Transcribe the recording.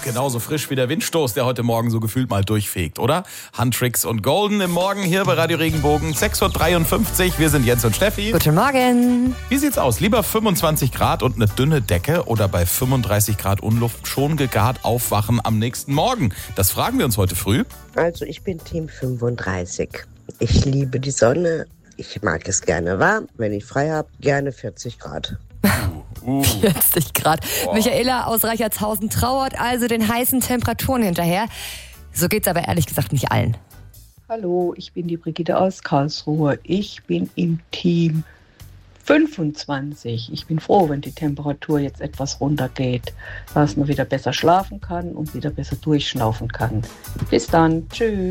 genauso frisch wie der Windstoß, der heute Morgen so gefühlt mal durchfegt, oder? Huntrix und Golden im Morgen hier bei Radio Regenbogen, 6.53 Uhr. Wir sind Jens und Steffi. Guten Morgen. Wie sieht's aus? Lieber 25 Grad und eine dünne Decke oder bei 35 Grad Unluft schon gegart aufwachen am nächsten Morgen? Das fragen wir uns heute früh. Also ich bin Team 35. Ich liebe die Sonne. Ich mag es gerne warm. Wenn ich frei habe, gerne 40 Grad. 40 Grad. Boah. Michaela aus Reichertshausen trauert also den heißen Temperaturen hinterher. So geht's aber ehrlich gesagt nicht allen. Hallo, ich bin die Brigitte aus Karlsruhe. Ich bin im Team 25. Ich bin froh, wenn die Temperatur jetzt etwas runtergeht, dass man wieder besser schlafen kann und wieder besser durchschnaufen kann. Bis dann. Tschüss.